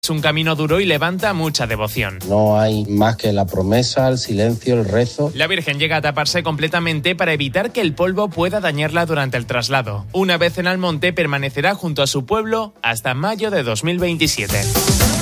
es un camino duro y levanta mucha devoción. No hay más que la promesa, el silencio, el rezo. La Virgen llega a taparse completamente para evitar que el polvo pueda dañarla durante el traslado. Una vez en Almonte permanecerá junto a su pueblo hasta mayo de 2027.